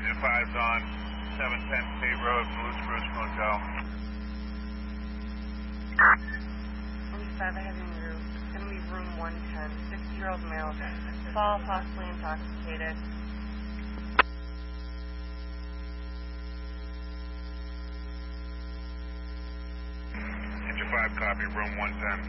Engine 5's on 710 State Road, Blue Spruce Motel. 25, I have you in room. It's going to be room 110. 60-year-old male. Fall, possibly intoxicated. Engine 5, copy, room 110.